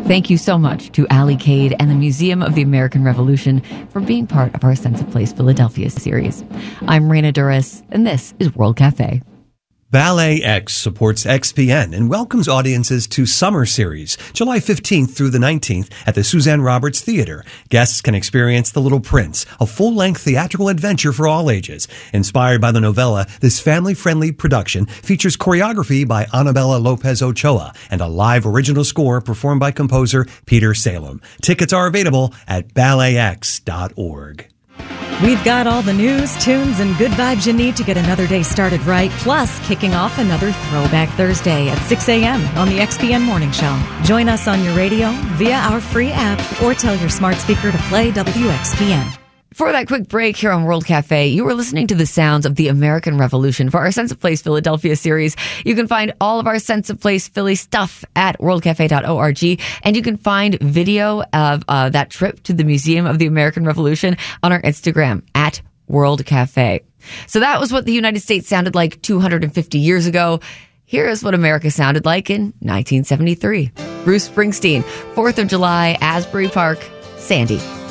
Thank you so much to Ali Cade and the Museum of the American Revolution for being part of our Sense of Place Philadelphia series. I'm Raina Duras, and this is World Cafe. Ballet X supports XPN and welcomes audiences to Summer Series, July 15th through the 19th at the Suzanne Roberts Theater. Guests can experience The Little Prince, a full-length theatrical adventure for all ages. Inspired by the novella, this family-friendly production features choreography by Annabella Lopez Ochoa and a live original score performed by composer Peter Salem. Tickets are available at balletx.org. We've got all the news, tunes, and good vibes you need to get another day started right, plus kicking off another Throwback Thursday at 6 a.m. on the XPN Morning Show. Join us on your radio, via our free app, or tell your smart speaker to play WXPN. For that quick break here on World Cafe, you were listening to the sounds of the American Revolution for our Sense of Place Philadelphia series. You can find all of our Sense of Place Philly stuff at worldcafe.org, and you can find video of that trip to the Museum of the American Revolution on our Instagram at World Cafe. So that was what the United States sounded like 250 years ago. Here is what America sounded like in 1973. Bruce Springsteen, 4th of July, Asbury Park, Sandy.